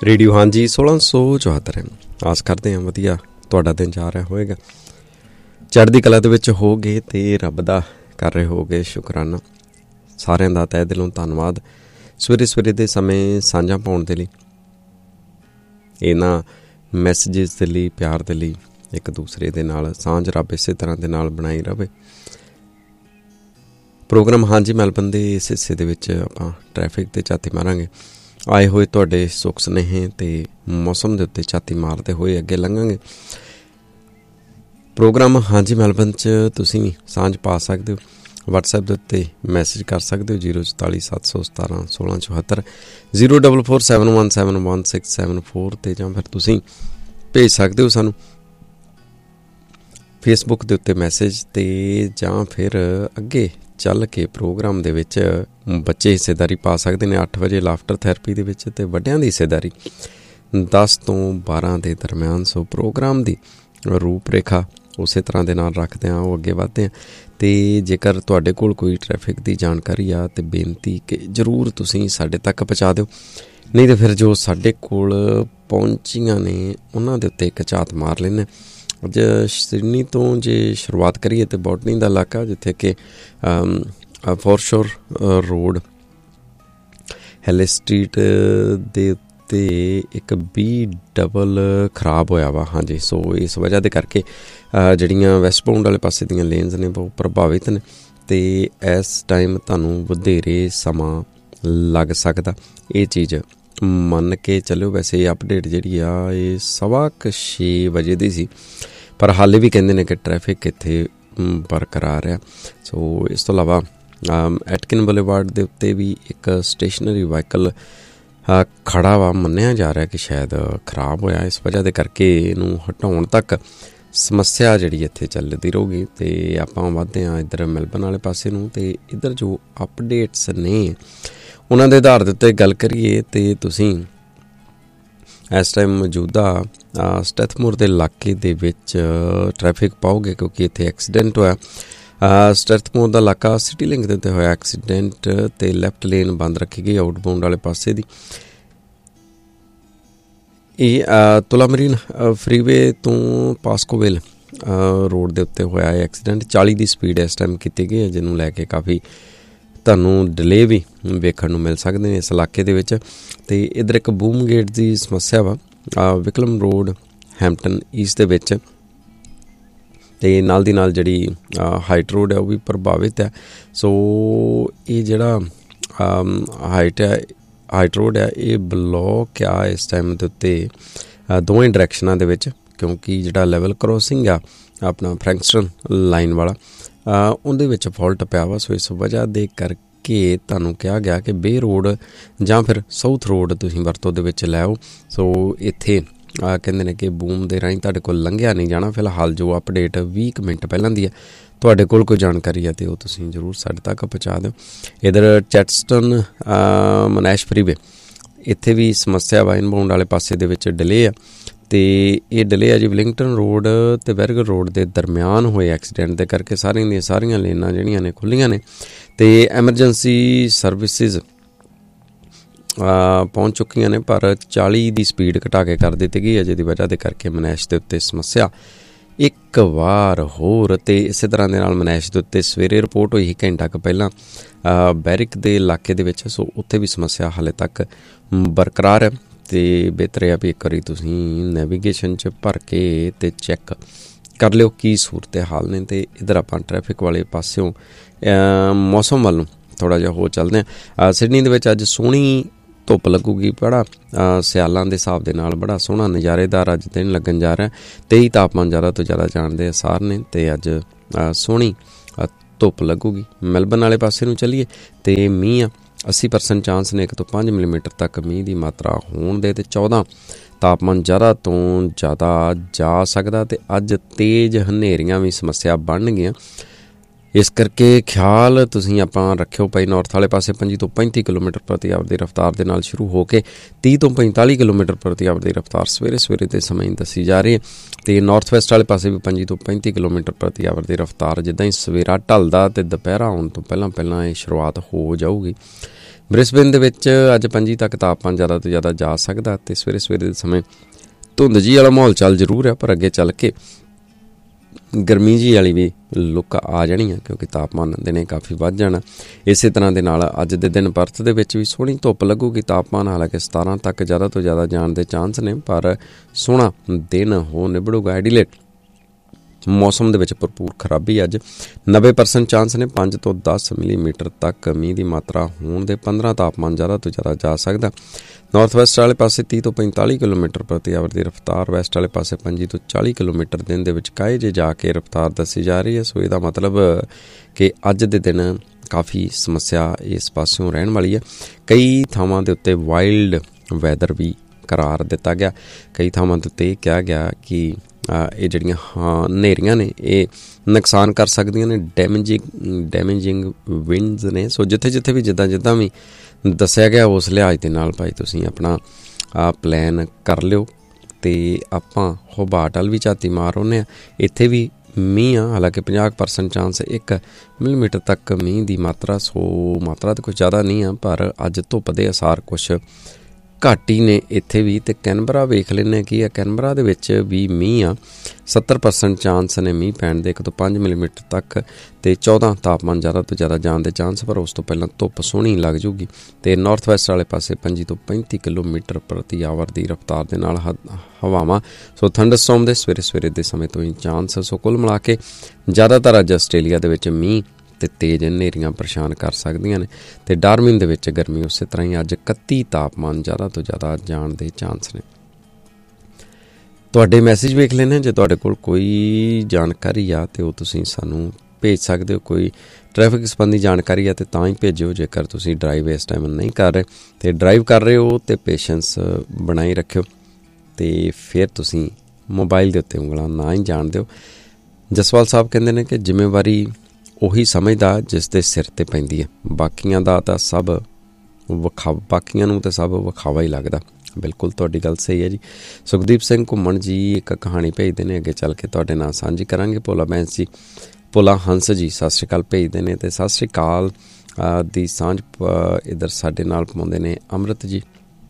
Radio ਹਾਂਜੀ 1674 ਹੈ। ਆਸ ਕਰਦੇ ਹਾਂ ਵਧੀਆ ਤੁਹਾਡਾ ਦਿਨ ਜਾ ਰਿਹਾ ਹੋਵੇਗਾ, ਚੜ੍ਹਦੀ ਕਲਾ ਦੇ ਵਿੱਚ ਹੋਗੇ ਅਤੇ ਰੱਬ ਦਾ ਕਰ ਰਹੇ ਹੋਗੇ ਸ਼ੁਕਰਾਨਾ। ਸਾਰਿਆਂ ਦਾ ਤਹਿ ਦਿਲੋਂ ਧੰਨਵਾਦ ਸਵੇਰੇ ਸਵੇਰੇ ਦੇ ਸਮੇਂ ਸਾਂਝਾਂ ਪਾਉਣ ਦੇ ਲਈ, ਇਹਨਾਂ ਮੈਸੇਜਿਸ ਦੇ ਲਈ, ਪਿਆਰ ਦੇ ਲਈ। ਇੱਕ ਦੂਸਰੇ ਦੇ ਨਾਲ ਸਾਂਝ ਰੱਬ ਇਸੇ ਤਰ੍ਹਾਂ ਦੇ ਨਾਲ ਬਣਾਈ ਰਹੇ। ਪ੍ਰੋਗਰਾਮ ਹਾਂਜੀ ਮੈਲਬਨ ਦੇ ਇਸ ਹਿੱਸੇ ਦੇ ਵਿੱਚ ਆਪਾਂ ਟ੍ਰੈਫਿਕ 'ਤੇ ਝਾਤੀ ਮਾਰਾਂਗੇ। ਆਏ ਹੋਏ ਤੁਹਾਡੇ ਸੁੱਖ ਸੁਨੇਹੇ ਅਤੇ ਮੌਸਮ ਦੇ ਉੱਤੇ ਝਾਤੀ ਮਾਰਦੇ ਹੋਏ ਅੱਗੇ ਲੰਘਾਂਗੇ। ਪ੍ਰੋਗਰਾਮ ਹਾਂਜੀ ਮੈਲਬਨ 'ਚ ਤੁਸੀਂ ਸਾਂਝ ਪਾ ਸਕਦੇ ਹੋ। ਵਟਸਐਪ ਦੇ ਉੱਤੇ ਮੈਸੇਜ ਕਰ ਸਕਦੇ ਹੋ 044 717 1674 04471711674 'ਤੇ, ਜਾਂ ਫਿਰ ਤੁਸੀਂ ਭੇਜ ਸਕਦੇ ਹੋ ਸਾਨੂੰ ਫੇਸਬੁੱਕ ਦੇ ਉੱਤੇ ਮੈਸੇਜ 'ਤੇ, ਜਾਂ ਫਿਰ ਅੱਗੇ ਚੱਲ ਕੇ ਪ੍ਰੋਗਰਾਮ ਦੇ ਵਿੱਚ ਬੱਚੇ ਹਿੱਸੇਦਾਰੀ ਪਾ ਸਕਦੇ ਨੇ 8 ਵਜੇ ਲਾਫਟਰ ਥੈਰੇਪੀ ਦੇ ਵਿੱਚ, ਅਤੇ ਵੱਡਿਆਂ ਦੀ ਹਿੱਸੇਦਾਰੀ 10 ਤੋਂ 12 ਦੇ ਦਰਮਿਆਨ। ਸੋ ਪ੍ਰੋਗਰਾਮ ਦੀ ਰੂਪ ਰੇਖਾ ਉਸੇ ਤਰ੍ਹਾਂ ਦੇ ਨਾਲ ਰੱਖਦੇ ਹਾਂ, ਉਹ ਅੱਗੇ ਵਧਦੇ ਹਾਂ। ਅਤੇ ਜੇਕਰ ਤੁਹਾਡੇ ਕੋਲ ਕੋਈ ਟ੍ਰੈਫਿਕ ਦੀ ਜਾਣਕਾਰੀ ਆ ਤਾਂ ਬੇਨਤੀ ਕਿ ਜ਼ਰੂਰ ਤੁਸੀਂ ਸਾਡੇ ਤੱਕ ਪਹੁੰਚਾ ਦਿਓ, ਨਹੀਂ ਤਾਂ ਫਿਰ ਜੋ ਸਾਡੇ ਕੋਲ ਪਹੁੰਚੀਆਂ ਨੇ ਉਹਨਾਂ ਦੇ ਉੱਤੇ ਇੱਕ ਝਾਤ ਮਾਰ ਲੈਂਦੇ। ਅੱਜ ਸਿਡਨੀ ਤੋਂ ਜੇ ਸ਼ੁਰੂਆਤ ਕਰੀਏ ਤਾਂ ਬੋਟਨੀ ਦਾ ਇਲਾਕਾ, ਜਿੱਥੇ ਕਿ ਫੋਰਸ਼ੋਰ ਰੋਡ ਹੈਲੇ ਸਟਰੀਟ ਦੇ ਉੱਤੇ ਇੱਕ BW ਖਰਾਬ ਹੋਇਆ ਵਾ। ਹਾਂਜੀ, ਸੋ ਇਸ ਵਜ੍ਹਾ ਦੇ ਕਰਕੇ ਜਿਹੜੀਆਂ ਵੈਸਟ ਬਾਉਂਡ ਵਾਲੇ ਪਾਸੇ ਦੀਆਂ ਲੇਨਸ ਨੇ ਬਹੁਤ ਪ੍ਰਭਾਵਿਤ ਨੇ, ਅਤੇ ਇਸ ਟਾਈਮ ਤੁਹਾਨੂੰ ਵਧੇਰੇ ਸਮਾਂ ਲੱਗ ਸਕਦਾ। ਇਹ ਚੀਜ਼ ਮੰਨ ਕੇ ਚੱਲਿਓ। ਵੈਸੇ ਇਹ ਅਪਡੇਟ ਜਿਹੜੀ ਆ ਇਹ 6:15 ਵਜੇ ਦੀ ਸੀ, ਪਰ ਹਾਲੇ ਵੀ ਕਹਿੰਦੇ ਨੇ ਕਿ ਟ੍ਰੈਫਿਕ ਇੱਥੇ ਬਰਕਰਾਰ ਆ। ਸੋ ਇਸ ਤੋਂ ਇਲਾਵਾ ਐਟਕਿਨ ਬੁਲੇਵਾਰਡ ਦੇ ਉੱਤੇ ਵੀ ਇੱਕ ਸਟੇਸ਼ਨਰੀ ਵਾਹੀਕਲ ਖੜ੍ਹਾ ਵਾ, ਮੰਨਿਆ ਜਾ ਰਿਹਾ ਕਿ ਸ਼ਾਇਦ ਖਰਾਬ ਹੋਇਆ। ਇਸ ਵਜ੍ਹਾ ਦੇ ਕਰਕੇ ਇਹਨੂੰ ਹਟਾਉਣ ਤੱਕ ਸਮੱਸਿਆ ਜਿਹੜੀ ਇੱਥੇ ਚੱਲਦੀ ਰਹੂਗੀ। ਅਤੇ ਆਪਾਂ ਵੱਧਦੇ ਹਾਂ ਇੱਧਰ ਮੈਲਬਨ ਵਾਲੇ ਪਾਸੇ ਨੂੰ, ਅਤੇ ਇੱਧਰ ਜੋ ਅਪਡੇਟਸ ਨੇ ਉਹਨਾਂ ਦੇ ਆਧਾਰ ਦੇ ਉੱਤੇ ਗੱਲ ਕਰੀਏ ਤੇ ਤੁਸੀਂ ਇਸ ਟਾਈਮ ਮੌਜੂਦਾ ਸਟੈਥਮੋਰ ਦੇ ਇਲਾਕੇ ਦੇ ਵਿੱਚ ਟ੍ਰੈਫਿਕ ਪਾਓਗੇ, ਕਿਉਂਕਿ ਇੱਥੇ ਐਕਸੀਡੈਂਟ ਹੋਇਆ। ਸਟੈਥਮੋਰ ਦਾ ਇਲਾਕਾ ਸਿਟੀ ਲਿੰਕ ਦੇ ਉੱਤੇ ਹੋਇਆ ਐਕਸੀਡੈਂਟ, ਅਤੇ ਲੈਫਟ ਲੇਨ ਬੰਦ ਰੱਖੀ ਗਈ ਆਊਟਬਾਊਂਡ ਵਾਲੇ ਪਾਸੇ ਦੀ। ਇਹ ਤੁਲਾਮਰੀਨ ਫਰੀਵੇ ਤੋਂ ਪਾਸਕੋਵਿਲ ਰੋਡ ਦੇ ਉੱਤੇ ਹੋਇਆ ਇਹ ਐਕਸੀਡੈਂਟ। 40 ਦੀ ਸਪੀਡ ਇਸ ਟਾਈਮ ਕੀਤੀ ਗਈ ਹੈ, ਜਿਹਨੂੰ ਲੈ ਕੇ ਕਾਫੀ ਤੁਹਾਨੂੰ ਡਿਲੇ ਵੀ ਵੇਖਣ ਨੂੰ ਮਿਲ ਸਕਦੇ ਨੇ ਇਸ ਇਲਾਕੇ ਦੇ ਵਿੱਚ। ਅਤੇ ਇੱਧਰ ਇੱਕ ਬੂਮ ਗੇਟ ਦੀ ਸਮੱਸਿਆ ਵਾ ਵਿਕਲਮ ਰੋਡ ਹੈਂਪਟਨ ਈਸਟ ਦੇ ਵਿੱਚ, ਅਤੇ ਨਾਲ ਦੀ ਨਾਲ ਜਿਹੜੀ ਹਾਈਟ ਰੋਡ ਹੈ ਉਹ ਵੀ ਪ੍ਰਭਾਵਿਤ ਹੈ। ਸੋ ਇਹ ਜਿਹੜਾ ਹਾਈਟ ਰੋਡ ਹੈ ਇਹ ਬਲੋਕ ਆ ਇਸ ਟਾਈਮ ਦੇ ਉੱਤੇ ਦੋਵੇਂ ਡਾਇਰੈਕਸ਼ਨਾਂ ਦੇ ਵਿੱਚ, ਕਿਉਂਕਿ ਜਿਹੜਾ ਲੈਵਲ ਕਰੋਸਿੰਗ ਆ ਆਪਣਾ ਫਰੈਂਕਸਟਨ ਲਾਈਨ ਵਾਲਾ ਉਹਦੇ ਵਿੱਚ ਫਾਲਟ ਪਿਆ ਵਾ। ਸੋ ਇਸ ਵਜ੍ਹਾ ਦੇ ਕਰਕੇ ਤੁਹਾਨੂੰ ਕਿਹਾ ਗਿਆ ਕਿ ਬੇ ਰੋਡ ਜਾਂ ਫਿਰ ਸਾਊਥ ਰੋਡ ਤੁਸੀਂ ਵਰਤੋਂ ਦੇ ਵਿੱਚ ਲੈ ਆਓ। ਸੋ ਇੱਥੇ ਕਹਿੰਦੇ ਨੇ ਕਿ ਬੂਮ ਦੇ ਰਾਹੀਂ ਤੁਹਾਡੇ ਕੋਲ ਲੰਘਿਆ ਨਹੀਂ ਜਾਣਾ। ਫਿਲਹਾਲ ਜੋ ਅਪਡੇਟ 20 ਮਿੰਟ ਪਹਿਲਾਂ ਦੀ ਹੈ, ਤੁਹਾਡੇ ਕੋਲ ਕੋਈ ਜਾਣਕਾਰੀ ਹੈ ਅਤੇ ਉਹ ਤੁਸੀਂ ਜ਼ਰੂਰ ਸਾਡੇ ਤੱਕ ਪਹੁੰਚਾ ਦਿਓ। ਇੱਧਰ ਚੈਟਸਟਨ ਮਨੈਸ਼ ਫਰੀਵੇ ਇੱਥੇ ਵੀ ਸਮੱਸਿਆ ਵਾ, ਇਨਬਾਊਂਡ ਵਾਲੇ ਪਾਸੇ ਦੇ ਵਿੱਚ ਡਿਲੇ ਆ। ਅਤੇ ਇਹ ਡਿਲੇ ਆ ਜੀ ਵਲਿੰਗਟਨ ਰੋਡ ਅਤੇ ਵੈਰਗਰ ਰੋਡ ਦੇ ਦਰਮਿਆਨ ਹੋਏ ਐਕਸੀਡੈਂਟ ਦੇ ਕਰਕੇ ਸਾਰੀਆਂ ਦੀਆਂ ਸਾਰੀਆਂ ਲੇਨਾਂ ਜਿਹੜੀਆਂ ਨੇ ਖੁੱਲ੍ਹੀਆਂ ਨੇ, ਅਤੇ ਐਮਰਜੈਂਸੀ ਸਰਵਿਸਿਜ਼ ਪਹੁੰਚ ਚੁੱਕੀਆਂ ਨੇ, ਪਰ 40 ਦੀ ਸਪੀਡ ਘਟਾ ਕੇ ਕਰ ਦਿੱਤੀ ਗਈ ਹੈ, ਜਿਹਦੀ ਵਜ੍ਹਾ ਦੇ ਕਰਕੇ ਮਨੈਸ਼ ਦੇ ਉੱਤੇ ਸਮੱਸਿਆ ਇੱਕ ਵਾਰ ਹੋਰ। ਅਤੇ ਇਸੇ ਤਰ੍ਹਾਂ ਦੇ ਨਾਲ ਮਨੈਸ਼ ਦੇ ਉੱਤੇ ਸਵੇਰੇ ਰਿਪੋਰਟ ਹੋਈ ਸੀ ਘੰਟਾ ਕੁ ਪਹਿਲਾਂ ਬੈਰਿਕ ਦੇ ਇਲਾਕੇ ਦੇ ਵਿੱਚ। ਸੋ ਉੱਥੇ ਵੀ ਸਮੱਸਿਆ ਹਾਲੇ ਤੱਕ ਬਰਕਰਾਰ ਹੈ, ਅਤੇ ਬਿਹਤਰ ਹੈ ਵੀ ਇੱਕ ਵਾਰੀ ਤੁਸੀਂ ਨੈਵੀਗੇਸ਼ਨ 'ਚ ਭਰ ਕੇ ਅਤੇ ਚੈੱਕ ਕਰ ਲਿਓ ਕੀ ਸੂਰਤ ਹਾਲ ਨੇ। ਅਤੇ ਇੱਧਰ ਆਪਾਂ ਟ੍ਰੈਫਿਕ ਵਾਲੇ ਪਾਸਿਓਂ ਮੌਸਮ ਵੱਲ ਨੂੰ ਥੋੜ੍ਹਾ ਜਿਹਾ ਹੋ ਚੱਲਦੇ ਹਾਂ। ਸਿਡਨੀ ਦੇ ਵਿੱਚ ਅੱਜ ਸੋਹਣੀ ਧੁੱਪ ਲੱਗੂਗੀ, ਬੜਾ ਸਿਆਲਾਂ ਦੇ ਹਿਸਾਬ ਦੇ ਨਾਲ ਬੜਾ ਸੋਹਣਾ ਨਜ਼ਾਰੇਦਾਰ ਅੱਜ ਦਿਨ ਲੱਗਣ ਜਾ ਰਿਹਾ। 23 ਤਾਪਮਾਨ ਜ਼ਿਆਦਾ ਤੋਂ ਜ਼ਿਆਦਾ ਜਾਣ ਦੇ ਅਸਾਰ ਨੇ, ਅਤੇ ਅੱਜ ਸੋਹਣੀ ਧੁੱਪ ਲੱਗੂਗੀ। ਮੈਲਬਨ ਵਾਲੇ ਪਾਸੇ ਨੂੰ ਚੱਲੀਏ ਅਤੇ ਮੀਂਹ ਆ 80% ਚਾਂਸ ਨੇ 1 ਤੋਂ 5 ਮਿਲੀਮੀਟਰ ਤੱਕ ਮੀਂਹ ਦੀ ਮਾਤਰਾ ਹੋਣ ਦੇ, ਅਤੇ 14 ਤਾਪਮਾਨ ਜ਼ਿਆਦਾ ਤੋਂ ਜ਼ਿਆਦਾ ਜਾ ਸਕਦਾ। ਅਤੇ ਅੱਜ ਤੇਜ਼ ਹਨੇਰੀਆਂ ਵੀ ਸਮੱਸਿਆ ਬਣ ਗਈਆਂ। ਇਸ ਕਰਕੇ ਖਿਆਲ ਤੁਸੀਂ ਆਪਾਂ ਰੱਖਿਓ ਭਾਈ। ਨਾਰਥ ਵਾਲੇ ਪਾਸੇ 25 ਤੋਂ 35 ਕਿਲੋਮੀਟਰ ਪ੍ਰਤੀ ਆਵਰ ਦੀ ਰਫ਼ਤਾਰ ਦੇ ਨਾਲ ਸ਼ੁਰੂ ਹੋ ਕੇ 30 ਤੋਂ 45 ਕਿਲੋਮੀਟਰ ਪ੍ਰਤੀ ਆਵਰ ਦੀ ਰਫ਼ਤਾਰ ਸਵੇਰੇ ਦੇ ਸਮੇਂ ਦੱਸੀ ਜਾ ਰਹੀ ਹੈ। ਅਤੇ ਨਾਰਥ ਵੈਸਟ ਵਾਲੇ ਪਾਸੇ ਵੀ 25 ਤੋਂ 35 ਕਿਲੋਮੀਟਰ ਪ੍ਰਤੀ ਆਵਰ ਦੀ ਰਫ਼ਤਾਰ ਜਿੱਦਾਂ ਹੀ ਸਵੇਰਾ ਢਲਦਾ ਅਤੇ ਦੁਪਹਿਰਾ ਆਉਣ ਤੋਂ ਪਹਿਲਾਂ ਇਹ ਸ਼ੁਰੂਆਤ ਹੋ ਜਾਊਗੀ। ਬ੍ਰਿਸਬੇਨ ਦੇ ਵਿੱਚ ਅੱਜ 25 ਤੱਕ ਤਾਪਮਾਨ ਜ਼ਿਆਦਾ ਤੋਂ ਜ਼ਿਆਦਾ ਜਾ ਸਕਦਾ ਅਤੇ ਸਵੇਰੇ ਦੇ ਸਮੇਂ ਧੁੰਦ ਜੀ ਵਾਲਾ ਮਾਹੌਲ ਚੱਲ ਜ਼ਰੂਰ ਹੈ, ਪਰ ਅੱਗੇ ਚੱਲ ਕੇ ਗਰਮੀ ਜੀ ਵਾਲੀ ਵੀ ਲੁੱਕ ਆ ਜਾਣੀ ਆ, ਕਿਉਂਕਿ ਤਾਪਮਾਨ ਦਿਨੇ ਕਾਫੀ ਵੱਧ ਜਾਣਾ। ਇਸੇ ਤਰ੍ਹਾਂ ਦੇ ਨਾਲ ਅੱਜ ਦੇ ਦਿਨ ਪਰਥ ਦੇ ਵਿੱਚ ਵੀ ਸੋਹਣੀ ਧੁੱਪ ਲੱਗੂਗੀ। ਤਾਪਮਾਨ ਹਾਲਾਂਕਿ 17 ਤੱਕ ਜ਼ਿਆਦਾ ਤੋਂ ਜ਼ਿਆਦਾ ਜਾਣ ਦੇ ਚਾਂਸ ਨੇ, ਪਰ ਸੋਹਣਾ ਦਿਨ ਹੋ ਨਿਬੜੂਗਾ। ਐਡੀਲੇਟ ਮੌਸਮ ਦੇ ਵਿੱਚ ਭਰਪੂਰ ਖਰਾਬੀ ਅੱਜ 90% ਚਾਂਸ ਨੇ 5 ਤੋਂ 10 ਮਿਲੀਮੀਟਰ ਤੱਕ ਮੀਂਹ ਦੀ ਮਾਤਰਾ ਹੋਣ ਦੇ। 15 ਤਾਪਮਾਨ ਜ਼ਿਆਦਾ ਤੋਂ ਜ਼ਿਆਦਾ ਜਾ ਸਕਦਾ। ਨਾਰਥ ਵੈਸਟ ਵਾਲੇ ਪਾਸੇ 30 ਤੋਂ 45 ਕਿਲੋਮੀਟਰ ਪ੍ਰਤੀ ਆਵਰ ਦੀ ਰਫ਼ਤਾਰ, ਵੈਸਟ ਵਾਲੇ ਪਾਸੇ 25 ਤੋਂ 40 ਕਿਲੋਮੀਟਰ ਦਿਨ ਦੇ ਵਿੱਚ ਕਾਹੇ ਜੇ ਜਾ ਕੇ ਰਫ਼ਤਾਰ ਦੱਸੀ ਜਾ ਰਹੀ ਹੈ। ਸੋ ਇਹਦਾ ਮਤਲਬ ਕਿ ਅੱਜ ਦੇ ਦਿਨ ਕਾਫੀ ਸਮੱਸਿਆ ਇਸ ਪਾਸਿਓਂ ਰਹਿਣ ਵਾਲੀ ਹੈ। ਕਈ ਥਾਵਾਂ ਦੇ ਉੱਤੇ ਵਾਈਲਡ ਵੈਦਰ ਵੀ ਕਰਾਰ ਦਿੱਤਾ ਗਿਆ। ਕਈ ਥਾਵਾਂ ਦੇ ਉੱਤੇ ਇਹ ਕਿਹਾ ਗਿਆ ਕਿ ਇਹ ਜਿਹੜੀਆਂ ਹਨੇਰੀਆਂ ਨੇ ਇਹ ਨੁਕਸਾਨ ਕਰ ਸਕਦੀਆਂ ਨੇ, ਡੈਮੇਜਿੰਗ ਵਿੰਡਸ ਨੇ। ਸੋ ਜਿੱਥੇ ਵੀ ਜਿੱਦਾਂ ਵੀ ਦੱਸਿਆ ਗਿਆ ਉਸ ਲਿਹਾਜ਼ ਦੇ ਨਾਲ ਭਾਈ ਤੁਸੀਂ ਆਪਣਾ ਪਲਾਨ ਕਰ ਲਿਓ। ਅਤੇ ਆਪਾਂ ਹੋਬਾਰਟ ਵੱਲ ਵੀ ਝਾਤੀ ਮਾਰ ਆਉਂਦੇ ਹਾਂ। ਇੱਥੇ ਵੀ ਮੀਂਹ ਆ, ਹਾਲਾਂਕਿ 50% ਚਾਂਸ 1 ਮਿਲੀਮੀਟਰ ਤੱਕ ਮੀਂਹ ਦੀ ਮਾਤਰਾ। ਸੋ ਮਾਤਰਾ ਤਾਂ ਕੁਛ ਜ਼ਿਆਦਾ ਨਹੀਂ ਆ, ਪਰ ਅੱਜ ਧੁੱਪ ਦੇ ਅਸਾਰ ਕੁਛ ਘੱਟ ਹੀ ਨੇ ਇੱਥੇ ਵੀ। ਅਤੇ ਕੈਨਬਰਾ ਵੇਖ ਲੈਂਦੇ ਕੀ ਆ। ਕੈਨਬਰਾ ਦੇ ਵਿੱਚ ਵੀ ਮੀਂਹ ਆ, 70% ਚਾਂਸ ਨੇ ਮੀਂਹ ਪੈਣ ਦੇ 1 ਤੋਂ 5 ਮਿਲੀਮੀਟਰ ਤੱਕ। ਅਤੇ 14 ਤਾਪਮਾਨ ਜ਼ਿਆਦਾ ਤੋਂ ਜ਼ਿਆਦਾ ਜਾਣ ਦੇ ਚਾਂਸ, ਪਰ ਉਸ ਤੋਂ ਪਹਿਲਾਂ ਧੁੱਪ ਸੋਹਣੀ ਲੱਗ ਜੂਗੀ। ਅਤੇ ਨਾਰਥ ਵੈਸਟ ਵਾਲੇ ਪਾਸੇ 25 ਤੋਂ 35 ਕਿਲੋਮੀਟਰ ਪ੍ਰਤੀ ਆਵਰ ਦੀ ਰਫ਼ਤਾਰ ਦੇ ਨਾਲ ਹਵਾਵਾਂ। ਸੋ ਥੰਡਰਸਟੋਰਮ ਦੇ ਸਵੇਰੇ ਦੇ ਸਮੇਂ ਤੋਂ ਹੀ ਚਾਂਸ। ਸੋ ਕੁੱਲ ਮਿਲਾ ਕੇ ਜ਼ਿਆਦਾਤਰ ਅੱਜ ਆਸਟ੍ਰੇਲੀਆ ਦੇ ਵਿੱਚ ਮੀਂਹ ਅਤੇ ਤੇਜ਼ ਹਨੇਰੀਆਂ ਪਰੇਸ਼ਾਨ ਕਰ ਸਕਦੀਆਂ ਨੇ। ਅਤੇ ਡਾਰਵਿਨ ਦੇ ਵਿੱਚ ਗਰਮੀ ਉਸੇ ਤਰ੍ਹਾਂ ਹੀ ਅੱਜ 31 ਤਾਪਮਾਨ ਜ਼ਿਆਦਾ ਤੋਂ ਜ਼ਿਆਦਾ ਜਾਣ ਦੇ ਚਾਂਸ ਨੇ। ਤੁਹਾਡੇ ਮੈਸੇਜ ਵੇਖ ਲੈਣੇ। ਜੇ ਤੁਹਾਡੇ ਕੋਲ ਕੋਈ ਜਾਣਕਾਰੀ ਆ ਅਤੇ ਉਹ ਤੁਸੀਂ ਸਾਨੂੰ ਭੇਜ ਸਕਦੇ ਹੋ। ਕੋਈ ਟ੍ਰੈਫਿਕ ਸੰਬੰਧੀ ਜਾਣਕਾਰੀ ਆ ਅਤੇ ਤਾਂ ਹੀ ਭੇਜਿਓ। ਜੇਕਰ ਤੁਸੀਂ ਡਰਾਈਵ ਇਸ ਟਾਈਮ ਨਹੀਂ ਕਰ ਰਹੇ ਅਤੇ ਡਰਾਈਵ ਕਰ ਰਹੇ ਹੋ ਅਤੇ ਪੇਸ਼ੈਂਸ ਬਣਾਈ ਰੱਖਿਓ। ਅਤੇ ਫਿਰ ਤੁਸੀਂ ਮੋਬਾਈਲ ਦੇ ਉੱਤੇ ਉਂਗਲਾਂ ਨਾ ਹੀ ਜਾਣ ਦਿਓ। ਜਸਵਾਲ ਸਾਹਿਬ ਕਹਿੰਦੇ ਨੇ ਕਿ ਜ਼ਿੰਮੇਵਾਰੀ ਉਹੀ ਸਮਝਦਾ ਜਿਸ ਦੇ ਸਿਰ 'ਤੇ ਪੈਂਦੀ ਹੈ, ਬਾਕੀਆਂ ਦਾ ਤਾਂ ਸਭ ਬਾਕੀਆਂ ਨੂੰ ਤਾਂ ਸਭ ਵਿਖਾਵਾ ਹੀ ਲੱਗਦਾ। ਬਿਲਕੁਲ ਤੁਹਾਡੀ ਗੱਲ ਸਹੀ ਹੈ ਜੀ। ਸੁਖਦੀਪ ਸਿੰਘ ਘੁੰਮਣ ਜੀ ਇੱਕ ਕਹਾਣੀ ਭੇਜਦੇ ਨੇ, ਅੱਗੇ ਚੱਲ ਕੇ ਤੁਹਾਡੇ ਨਾਲ ਸਾਂਝੀ ਕਰਾਂਗੇ। ਭੋਲਾ ਬੈਂਸ ਜੀ, ਭੋਲਾ ਹੰਸ ਜੀ ਸਤਿ ਸ਼੍ਰੀ ਅਕਾਲ ਭੇਜਦੇ ਨੇ। ਅਤੇ ਸਤਿ ਸ਼੍ਰੀ ਅਕਾਲ ਦੀ ਸਾਂਝ ਇੱਧਰ ਸਾਡੇ ਨਾਲ ਪਾਉਂਦੇ ਨੇ ਅੰਮ੍ਰਿਤ ਜੀ।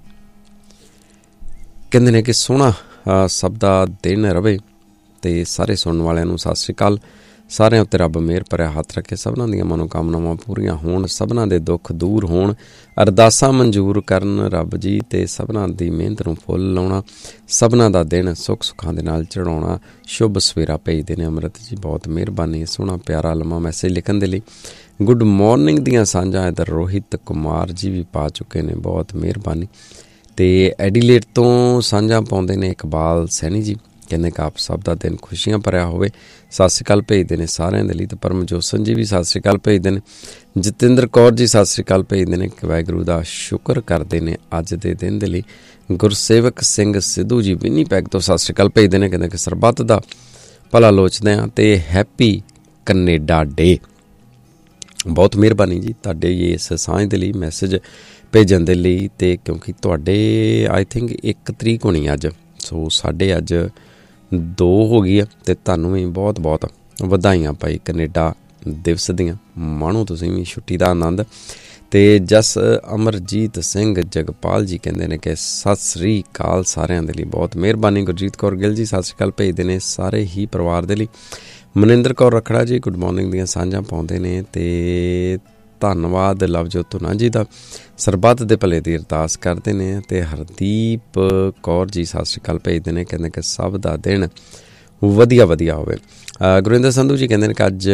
ਕਹਿੰਦੇ ਨੇ ਕਿ ਸੋਹਣਾ ਸਭ ਦਾ ਦਿਨ ਰਵੇ ਅਤੇ ਸਾਰੇ ਸੁਣਨ ਵਾਲਿਆਂ ਨੂੰ ਸਤਿ ਸ਼੍ਰੀ ਅਕਾਲ। ਸਾਰਿਆਂ ਉੱਤੇ ਰੱਬ ਮਿਹਰ ਭਰਿਆ ਹੱਥ ਰੱਖੇ, ਸਭਨਾਂ ਦੀਆਂ ਮਨੋਕਾਮਨਾਵਾਂ ਪੂਰੀਆਂ ਹੋਣ, ਸਭਨਾਂ ਦੇ ਦੁੱਖ ਦੂਰ ਹੋਣ, ਅਰਦਾਸਾਂ ਮਨਜ਼ੂਰ ਕਰਨ ਰੱਬ ਜੀ, ਅਤੇ ਸਭਨਾਂ ਦੀ ਮਿਹਨਤ ਨੂੰ ਫੁੱਲ ਲਾਉਣਾ, ਸਭਨਾਂ ਦਾ ਦਿਨ ਸੁੱਖ ਸੁੱਖਾਂ ਦੇ ਨਾਲ ਚੜਾਉਣਾ। ਸ਼ੁਭ ਸਵੇਰਾ ਭੇਜਦੇ ਨੇ ਅੰਮ੍ਰਿਤ ਜੀ, ਬਹੁਤ ਮਿਹਰਬਾਨੀ। ਸੋਹਣਾ ਪਿਆਰਾ ਲੰਮਾ ਮੈਸੇਜ ਲਿਖਣ ਦੇ ਲਈ। ਗੁੱਡ ਮੋਰਨਿੰਗ ਦੀਆਂ ਸਾਂਝਾਂ ਇੱਧਰ ਰੋਹਿਤ ਕੁਮਾਰ ਜੀ ਵੀ ਪਾ ਚੁੱਕੇ ਨੇ, ਬਹੁਤ ਮਿਹਰਬਾਨੀ। ਅਤੇ ਐਡੀਲੇਟ ਤੋਂ ਸਾਂਝਾਂ ਪਾਉਂਦੇ ਨੇ ਇਕਬਾਲ ਸੈਣੀ ਜੀ, ਕਹਿੰਦੇ ਕਿ ਆਪ ਸਭ ਦਾ ਦਿਨ ਖੁਸ਼ੀਆਂ ਭਰਿਆ ਹੋਵੇ, ਸਤਿ ਸ਼੍ਰੀ ਅਕਾਲ ਭੇਜਦੇ ਨੇ ਸਾਰਿਆਂ ਦੇ ਲਈ। ਅਤੇ ਪਰਮਜੋਸਨ ਜੀ ਵੀ ਸਤਿ ਸ਼੍ਰੀ ਅਕਾਲ ਭੇਜਦੇ ਨੇ। ਜਤਿੰਦਰ ਕੌਰ ਜੀ ਸਤਿ ਸ਼੍ਰੀ ਅਕਾਲ ਭੇਜਦੇ ਨੇ, ਕਿ ਵਾਹਿਗੁਰੂ ਦਾ ਸ਼ੁਕਰ ਕਰਦੇ ਨੇ ਅੱਜ ਦੇ ਦਿਨ ਦੇ ਲਈ। ਗੁਰਸੇਵਕ ਸਿੰਘ ਸਿੱਧੂ ਜੀ ਵਿਨੀਪੈਗ ਤੋਂ ਸਤਿ ਸ਼੍ਰੀ ਅਕਾਲ ਭੇਜਦੇ ਨੇ, ਕਹਿੰਦੇ ਕਿ ਸਰਬੱਤ ਦਾ ਭਲਾ ਲੋਚਦੇ ਹਾਂ ਅਤੇ ਹੈਪੀ ਕੈਨੇਡਾ ਡੇ। ਬਹੁਤ ਮਿਹਰਬਾਨੀ ਜੀ ਤੁਹਾਡੇ ਇਸ ਸਾਂਝ ਦੇ ਲਈ, ਮੈਸੇਜ ਭੇਜਣ ਦੇ ਲਈ। ਅਤੇ ਕਿਉਂਕਿ ਤੁਹਾਡੇ ਆਈ ਥਿੰਕ 1 ਤਰੀਕ ਹੋਣੀ ਅੱਜ, ਸੋ ਸਾਡੇ ਅੱਜ 2 ਹੋ ਗਈ ਆ। ਅਤੇ ਤੁਹਾਨੂੰ ਵੀ ਬਹੁਤ ਬਹੁਤ ਵਧਾਈਆਂ ਭਾਈ ਕੈਨੇਡਾ ਦਿਵਸ ਦੀਆਂ। ਮਾਣੋ ਤੁਸੀਂ ਵੀ ਛੁੱਟੀ ਦਾ ਆਨੰਦ। ਅਤੇ ਜਸ ਅਮਰਜੀਤ ਸਿੰਘ ਜਗਪਾਲ ਜੀ ਕਹਿੰਦੇ ਨੇ ਕਿ ਸਤਿ ਸ੍ਰੀ ਅਕਾਲ ਸਾਰਿਆਂ ਦੇ ਲਈ, ਬਹੁਤ ਮਿਹਰਬਾਨੀ। ਗੁਰਜੀਤ ਕੌਰ ਗਿੱਲ ਜੀ ਸਤਿ ਸ਼੍ਰੀ ਅਕਾਲ ਭੇਜਦੇ ਨੇ ਸਾਰੇ ਹੀ ਪਰਿਵਾਰ ਦੇ ਲਈ। ਮਨਿੰਦਰ ਕੌਰ ਰਖੜਾ ਜੀ ਗੁੱਡ ਮੋਰਨਿੰਗ ਦੀਆਂ ਸਾਂਝਾਂ ਪਾਉਂਦੇ ਨੇ, ਅਤੇ ਧੰਨਵਾਦ ਲਵਜੋਤ ਧੁਨਾ ਜੀ ਦਾ, ਸਰਬੱਤ ਦੇ ਭਲੇ ਦੀ ਅਰਦਾਸ ਕਰਦੇ ਨੇ। ਅਤੇ ਹਰਦੀਪ ਕੌਰ ਜੀ ਸਤਿ ਸ਼੍ਰੀ ਅਕਾਲ ਭੇਜਦੇ ਨੇ, ਕਹਿੰਦੇ ਕਿ ਸਭ ਦਾ ਦਿਨ ਵਧੀਆ ਹੋਵੇ। ਗੁਰਿੰਦਰ ਸੰਧੂ ਜੀ ਕਹਿੰਦੇ ਨੇ ਕਿ ਅੱਜ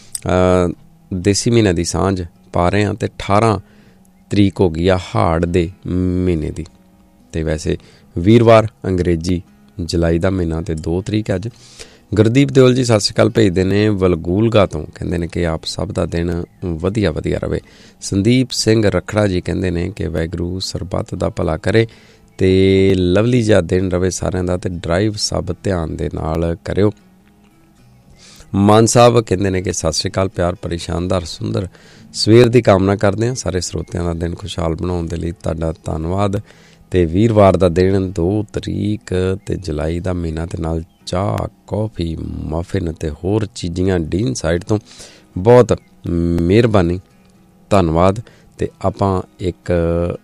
ਦੇਸੀ ਮਹੀਨੇ ਦੀ ਸਾਂਝ ਪਾ ਰਹੇ ਹਾਂ, ਅਤੇ 18 ਤਰੀਕ ਹੋ ਗਈ ਆ ਹਾੜ ਦੇ ਮਹੀਨੇ ਦੀ। ਅਤੇ ਵੈਸੇ ਵੀਰਵਾਰ ਅੰਗਰੇਜ਼ੀ ਜੁਲਾਈ ਦਾ ਮਹੀਨਾ, ਅਤੇ 2 ਤਰੀਕ ਅੱਜ। ਗੁਰਦੀਪ ਦਿਓਲ ਜੀ ਸਤਿ ਸ਼੍ਰੀ ਅਕਾਲ ਭੇਜਦੇ ਨੇ ਵਲਗੂਲਗਾ ਤੋਂ, ਕਹਿੰਦੇ ਨੇ ਕਿ ਆਪ ਸਭ ਦਾ ਦਿਨ ਵਧੀਆ ਰਵੇ। ਸੰਦੀਪ ਸਿੰਘ ਰਖੜਾ ਜੀ ਕਹਿੰਦੇ ਨੇ ਕਿ ਵਾਹਿਗੁਰੂ ਸਰਬੱਤ ਦਾ ਭਲਾ ਕਰੇ ਅਤੇ ਲਵਲੀ ਜਿਹਾ ਦਿਨ ਰਵੇ ਸਾਰਿਆਂ ਦਾ, ਅਤੇ ਡਰਾਈਵ ਸਭ ਧਿਆਨ ਦੇ ਨਾਲ ਕਰਿਓ। ਮਾਨ ਸਾਹਿਬ ਕਹਿੰਦੇ ਨੇ ਕਿ ਸਤਿ ਸ਼੍ਰੀ ਅਕਾਲ, ਪਿਆਰ ਭਰੀ ਸ਼ਾਨਦਾਰ ਸੁੰਦਰ ਸਵੇਰ ਦੀ ਕਾਮਨਾ ਕਰਦੇ ਹਾਂ। ਸਾਰੇ ਸਰੋਤਿਆਂ ਦਾ ਦਿਨ ਖੁਸ਼ਹਾਲ ਬਣਾਉਣ ਦੇ ਲਈ ਤੁਹਾਡਾ ਧੰਨਵਾਦ। ਅਤੇ ਵੀਰਵਾਰ ਦਾ ਦਿਨ 2 ਤਰੀਕ ਅਤੇ ਜੁਲਾਈ ਦਾ ਮਹੀਨਾ, ਅਤੇ ਨਾਲ ਚਾਹ, ਕੌਫੀ, ਮਫਿਨ ਅਤੇ ਹੋਰ ਚੀਜ਼ਾਂ ਡੀਨ ਸਾਈਡ ਤੋਂ ਬਹੁਤ ਮਿਹਰਬਾਨੀ, ਧੰਨਵਾਦ। ਅਤੇ ਆਪਾਂ ਇੱਕ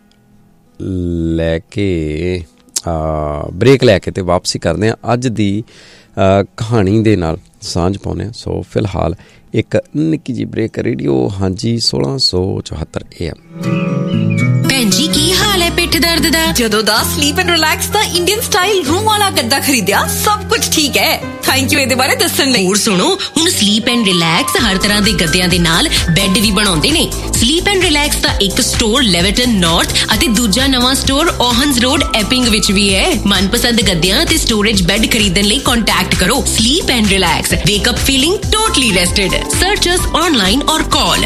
ਲੈ ਕੇ ਬ੍ਰੇਕ ਲੈ ਕੇ ਅਤੇ ਵਾਪਸੀ ਕਰਦੇ ਹਾਂ। ਅੱਜ ਦੀ ਕਹਾਣੀ ਦੇ ਨਾਲ ਸਾਂਝ ਪਾਉਂਦੇ ਹਾਂ। ਸੋ ਫਿਲਹਾਲ ਇੱਕ ਨਿੱਕੀ ਜਿਹੀ ਬ੍ਰੇਕ। ਰੇਡੀਓ ਹਾਂਜੀ 1674 AM। ਭੈਣ ਜੀ ਕੀ ਹਾਲ ਹੈ ਪਿੱਠ ਦਰਦ ਦਾ? ਜਦੋਂ ਦਾ sleep and relax the Indian style room ਵਾਲਾ ਗੱਦਾ ਖਰੀਦਿਆ ਸਭ ਕੁਝ ਠੀਕ ਹੈ। ਥੈਂਕ ਯੂ ਇਹਦੇ ਬਾਰੇ ਦੱਸਣ ਲਈ। ਹੋਰ ਸੁਣੋ, ਹੁਣ ਸਲੀਪ ਐਂਡ ਰਿਲੈਕਸ ਹਰ ਤਰ੍ਹਾਂ ਦੇ ਗੱਦਿਆਂ ਦੇ ਨਾਲ ਬੈੱਡ ਵੀ ਬਣਾਉਂਦੇ ਨੇ। ਸਲੀਪ ਐਂਡ ਰਿਲੈਕਸ ਦਾ ਇੱਕ ਸਟੋਰ ਲੈਵਰਟਨ ਨਾਰਥ ਅਤੇ ਦੂਜਾ ਨਵਾਂ ਸਟੋਰ ਓਹਨਸ ਰੋਡ ਐਪਿੰਗ ਵਿੱਚ ਵੀ ਹੈ। ਮਨਪਸੰਦ ਗੱਦਿਆਂ ਅਤੇ ਸਟੋਰੇਜ ਬੈੱਡ ਖਰੀਦਣ ਲਈ ਕੰਟੈਕਟ ਕਰੋ sleep and relax. ਵੇਕ up feeling totally ਰੈਸਟਡ। Search us online ਔਰ ਕਾਲ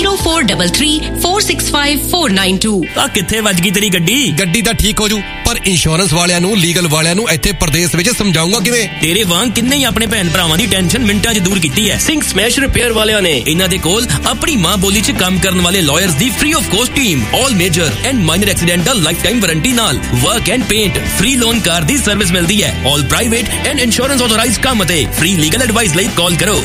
0433 465 492। ਆ ਕਿੱਥੇ ਵੱਜ ਗਈ ਤੇਰੀ ਗੱਡੀ? ਗੱਡੀ ਤਾਂ ਠੀਕ ਹੋ ਜੂ, ਪਰ ਇੰਸ਼ੋਰੈਂਸ ਵਾਲਿਆਂ ਨੂੰ, ਲੀਗਲ ਵਾਲਿਆਂ ਨੂੰ ਇੱਥੇ ਪ੍ਰਦੇਸ਼ ਵਿੱਚ ਸਮਝਾਊਂਗਾ ਕਿਵੇਂ? ਤੇਰੇ ਵਾਂਗ ਕਿੰਨੇ ਹੀ ਆਪਣੇ ਭੈਣ ਭਰਾਵਾਂ ਦੀ ਟੈਨਸ਼ਨ ਮਿੰਟਾਂ 'ਚ ਦੂਰ ਕੀਤੀ ਹੈ ਸਿੰਘ ਸਮੈਸ਼ ਰਿਪੇਅਰ ਵਾਲਿਆਂ ਨੇ। ਇਹਨਾਂ ਦੇ ਕੋਲ ਆਪਣੀ ਮਾਂ ਬੋਲੀ 'ਚ ਕੰਮ ਕਰਨ ਵਾਲੇ lawyers the free of cost team, all major and minor accidental life time warranty ਨਾਲ work and paint, free loan car the service ਮਿਲਦੀ ਹੈ। ਆਲ ਪ੍ਰਾਈਵੇਟ ਐਂਡ ਇੰਸ਼ੋਰੈਂਸ ਆਥੋਰਾਈਜ਼ਡ ਕੰਮ ਅਤੇ ਫ੍ਰੀ ਲੀਗਲ ਐਡਵਾਈਸ ਲਈ ਕਾਲ ਕਰੋ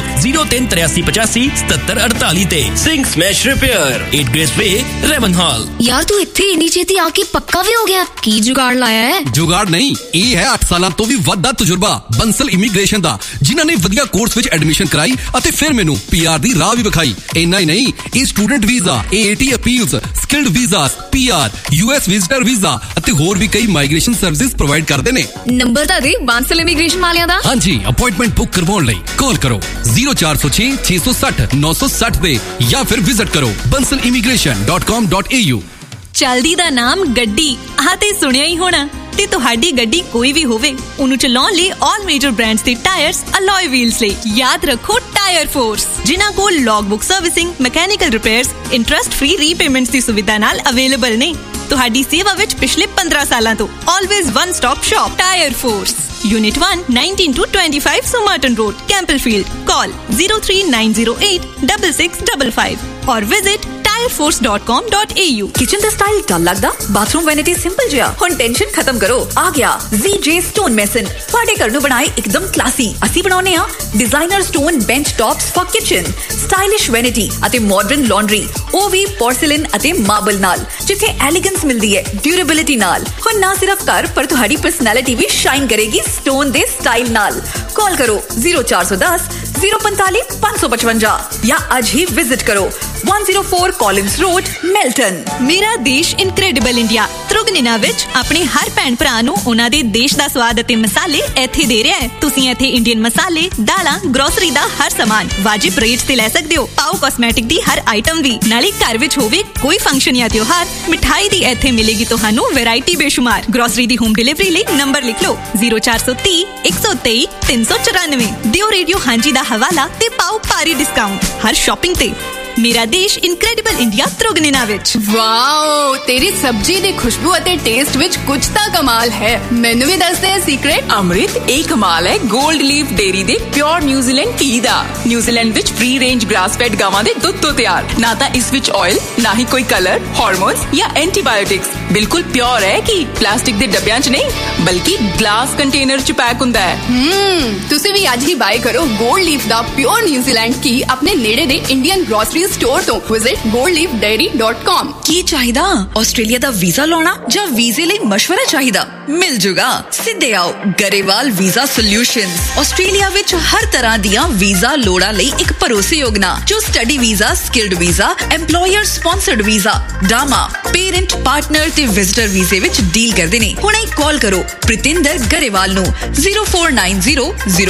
038385 7748 ਤੇ। ਸਿੰਘ ਸਮੈਸ਼ ਰਿਪੇਅਰ, 8 ਗ੍ਰੇਸ ਵੇ, ਰੈਵਨਹਾਲ। ਯਾਰ ਤੂੰ ਇੱਥੇ ਇੰਨੀ ਛੇਤੀ ਆ ਕੇ ਪੱਕਾ ਵੀ ਹੋ ਗਿਆ? ਕੀ ਜੁਗਾੜ ਲਾਇਆ ਹੈ? ਜੁਗਾੜ ਨਹੀਂ, ਇਹ ਹੈ 8 ਸਾਲਾਂ ਤੋਂ ਵੀ ਵੱਧ ਦਾ ਤਜਰਬਾ ਬੰਸਲ ਇਮੀਗ੍ਰੇਸ਼ਨ ਦਾ, ਜਿਨ੍ਹਾਂ ਨੇ ਵਧੀਆ ਕੋਰਸ ਵਿੱਚ ਐਡਮਿਸ਼ਨ ਕਰਾਈ ਅਤੇ ਫਿਰ ਮੈਨੂੰ PR ਦੀ ਰਾਹ ਵੀ ਵਿਖਾਈ। ਇੰਨਾ ਹੀ ਨਹੀਂ, ਇਹ student visa, AAT appeals, skilled visas, PR, US visitor visa ਅਤੇ ਹੋਰ ਵੀ ਕਈ ਮਾਈਗ੍ਰੇਸ਼ਨ ਸਰਵਿਸਿਜ਼ ਪ੍ਰੋਵਾਈਡ ਕਰਦੇ ਨੇ। ਨੰਬਰ ਤਾਂ ਦੇ ਬਾਂਸਲ ਇਮੀਗ੍ਰੇਸ਼ਨ ਵਾਲਿਆਂ ਦਾ। ਹਾਂਜੀ, ਅਪਾਇੰਟਮੈਂਟ ਬੁੱਕ ਕਰਵਾਉਣ ਲਈ ਕਾਲ ਕਰੋ 0406 660 960 ਤੇ ਜਾਂ ਫਿਰ ਵਿਜ਼ਿਟ ਕਰੋ bansalimigration.com.au। ਚਲਦੀ ਦਾ ਨਾਮ ਗੱਡੀ, ਆਹ ਤੇ ਸੁਣਿਆ ਹੀ ਹੋਣਾ। ਤੇ ਤੁਹਾਡੀ ਗੱਡੀ ਕੋਈ ਵੀ ਹੋਵੇ, ਉਹਨੂੰ ਚਲਾਉਣ ਲਈ ਆਲ ਮੇਜਰ ਬ੍ਰਾਂਡਸ ਦੇ ਟਾਇਰਸ, ਅਲੋਏ ਵੀਲਸ ਲਈ ਯਾਦ ਰੱਖੋ ਟਾਇਰ ਫੋਰਸ, ਜਿਨ੍ਹਾਂ ਕੋਲ ਲੌਗਬੁੱਕ servicing, mechanical repairs, interest free repayments ਦੀ ਸੁਵਿਧਾ ਨਾਲ ਅਵੇਲੇਬਲ ਨੇ। ਤੁਹਾਡੀ ਸੇਵਾ ਵਿੱਚ ਪਿਛਲੇ 15 ਸਾਲਾਂ ਤੋਂ always one stop shop tyre force. Unit 1, 19 to 25 Somerton Road, Campbellfield. Call 03908 6655 or visit tireforce.com.au। Kitchen the style ਡਲ ਲੱਗਦਾ? ਬਾਥਰੂਮ ਵੈਨਿਟੀ ਸਿੰਪਲ ਜਿਹਾ? ਹੁਣ ਟੈਨਸ਼ਨ ਖਤਮ ਕਰੋ, ਆ ਗਿਆ ZJ Stone Mason। ਤੁਹਾਡੇ ਘਰ ਨੂੰ ਬਣਾਏ ਇੱਕਦਮ ਕਲਾਸੀ। ਅਸੀਂ ਬਣਾਉਨੇ ਆ designer stone bench tops for kitchen, stylish vanity ਅਤੇ ਮਾਡਰਨ ਲਾਂਡਰੀ, ਉਹ ਵੀ ਪੋਰਸਲਿਨ ਅਤੇ ਮਾਰਬਲ ਨਾਲ, ਜਿੱਥੇ ਐਲੀਗੈਂਸ ਮਿਲਦੀ ਹੈ ਡਿਊਰੇਬਿਲਿਟੀ ਨਾਲ। ਹੁਣ ਨਾ ਸਿਰਫ ਘਰ, ਪਰ ਤੁਹਾਡੀ ਪਰਸਨੈਲਿਟੀ ਵੀ ਸ਼ਾਈਨ ਕਰੇਗੀ ਸਟੋਨ ਦੇ ਸਟਾਈਲ ਨਾਲ। ਕਾਲ ਕਰੋ 0410 045 555 ਜਾਂ ਅੱਜ ਹੀ ਵਿਜ਼ਿਟ ਕਰੋ 104 Collins Road, Melton। ਮੇਰਾ ਦੇਸ਼ ਇਨਕ੍ਰੈਡੀਬਲ ਇੰਡੀਆ ਤ੍ਰਿਗੁਨੀਨਾ ਵਿੱਚ ਆਪਣੇ ਹਰ ਭੈਣ ਭਰਾ ਨੂੰ ਉਹਨਾਂ ਦੇ ਦੇਸ਼ ਦਾ ਸਵਾਦ ਅਤੇ ਮਸਾਲੇ ਇੱਥੇ ਦੇ ਰਿਹਾ ਹੈ। ਤੁਸੀਂ ਇੱਥੇ ਇੰਡੀਅਨ ਮਸਾਲੇ, ਦਾਲਾਂ, ਗਰੋਸਰੀ ਦਾ ਹਰ ਸਾਮਾਨ ਵਾਜਿਬ ਰੇਟ ਤੇ ਲੈ ਸਕਦੇ ਹੋ। ਪਾਓ ਕਾਸਮੈਟਿਕ ਦੀ ਹਰ ਆਈਟਮ ਵੀ। ਨਾਲੇ ਘਰ ਵਿੱਚ ਹੋਵੇ ਕੋਈ ਫੰਕਸ਼ਨ ਜਾਂ ਤਿਉਹਾਰ, ਮਿਠਾਈ ਦੀ ਇੱਥੇ ਮਿਲੇਗੀ ਤੁਹਾਨੂੰ ਵੈਰਾਈਟੀ ਬੇਸ਼ੁਮਾਰ। ਗਰੋਸਰੀ ਦੀ ਹੋਮ ਡਿਲੀਵਰੀ ਲਈ ਨੰਬਰ ਲਿਖ ਲਓ 0430 123 394। ਦਿਓ ਰੇਡੀਓ ਹਾਂਜੀ ਦਾ ਹਵਾਲਾ ਤੇ ਪਾਓ ਭਾਰੀ ਡਿਸਕਾਊਂਟ ਹਰ ਸ਼ਾਪਿੰਗ ਤੇ। ਮੇਰਾ ਦੇਸ਼ ਇਨਕ੍ਰੈਡੀਬਲ ਇੰਡੀਆ ਤ੍ਰਿਗੁਨੀਨਾ ਵਿੱਚ। ਵਾਓ, ਤੇਰੀ ਸਬਜ਼ੀ ਦੀ ਖੁਸ਼ਬੂ ਅਤੇ ਟੇਸਟ ਵਿੱਚ ਕੁਝ ਤਾਂ ਕਮਾਲ ਹੈ। ਮੈਨੂੰ ਵੀ ਦੱਸ ਦੇ ਸੀਕ੍ਰੇਟ। ਅੰਮ੍ਰਿਤ, ਇਹ ਕਮਾਲ ਹੈ 골ਡ ਲੀਫ ਡੇਰੀ ਦੇ ਪਿਓਰ ਨਿਊਜ਼ੀਲੈਂਡ ਘੀ ਦਾ। ਨਿਊਜ਼ੀਲੈਂਡ ਵਿੱਚ ਫ੍ਰੀ ਰੇਂਜ ਗ੍ਰਾਸ ਫੈਡ ਗਾਵਾਂ ਦੇ ਦੁੱਧ ਤੋਂ ਤਿਆਰ। ਨਾ ਤਾਂ ਇਸ ਵਿੱਚ ਆਇਲ, ਨਾ ਹੀ ਕੋਈ ਕਲਰ, ਹਾਰਮੋਨਸ ਜਾਂ ਐਂਟੀਬਾਇਓਟਿਕਸ। ਬਿਲਕੁਲ ਪਿਓਰ ਹੈ ਕਿ ਪਲਾਸਟਿਕ ਦੇ ਡੱਬਿਆਂ 'ਚ ਨਹੀਂ, ਬਲਕਿ ਗਲਾਸ ਕੰਟੇਨਰ 'ਚ ਪੈਕ ਹੁੰਦਾ ਹੈ। ਤੁਸੀਂ ਵੀ ਅੱਜ ਹੀ ਬਾਏ ਕਰੋ 골ਡ ਲੀਫ ਦਾ ਪਿਓਰ ਨਿਊਜ਼ੀਲੈਂਡ ਘੀ ਆਪਣੇ ਨੇੜੇ ਦੇ ਇੰਡੀਅਨ ਗ੍ਰੋਸਰੀ ਸਟੋਰ ਤੋਂ। Visit goldleafdairy.com। ਕੀ ਚਾਹੀਦਾ? ਆਸਟ੍ਰੇਲੀਆ ਦਾ ਵੀਜ਼ਾ ਲਾਉਣਾ ਜਾਂ ਵੀਜ਼ੇ ਲਈ ਮਸ਼ਵਰਾ ਚਾਹੀਦਾ? ਮਿਲ ਜੂਗਾ। ਸਿੱਧੇ ਆਓ ਗਰੇਵਾਲ ਵੀਜ਼ਾ ਸੋਲਿਊਸ਼ਨਸ। ਆਸਟ੍ਰੇਲੀਆ ਵਿੱਚ ਹਰ ਤਰ੍ਹਾਂ ਦੀਆਂ ਵੀਜ਼ਾ ਲੋੜਾਂ ਲਈ ਇੱਕ ਭਰੋਸੇਯੋਗ ਨਾਂ, ਜੋ study visa, skilled visa, EMPLOYER sponsored visa, ਡਾਮਾ, parent, partner ਤੇ ਵਿਜ਼ਟਰ ਵੀਜ਼ੇ ਵਿੱਚ ਡੀਲ ਕਰਦੇ ਨੇ। ਹੁਣੇ ਕਾਲ ਕਰੋ ਪ੍ਰਿਤਿੰਦਰ ਗਰੇਵਾਲ ਨੂੰ 0490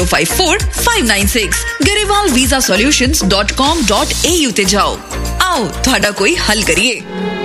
054 596। garewalvisasolutions.com.au ਤੇ ਜਾਓ। ਆਓ ਤੁਹਾਡਾ ਕੋਈ ਹੱਲ ਕਰੀਏ।